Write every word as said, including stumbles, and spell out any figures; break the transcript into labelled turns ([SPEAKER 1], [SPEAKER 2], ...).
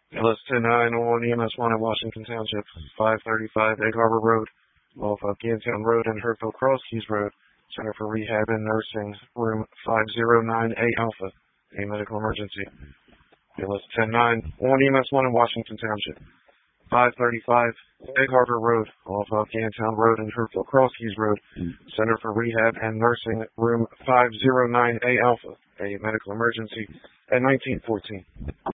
[SPEAKER 1] L S ten nine on E M S one in Washington Township, five thirty-five Egg Harbor Road, off of Gantown Road and Hurtville Cross Keys Road, Center for Rehab and Nursing, room five oh nine A Alpha, a medical emergency. L S ten nine on E M S one in Washington Township, five thirty-five Egg Harbor Road, off of Gantown Road and Hurtville Cross Keys Road, Center for Rehab and Nursing, room five oh nine A Alpha, a medical emergency, at nineteen fourteen.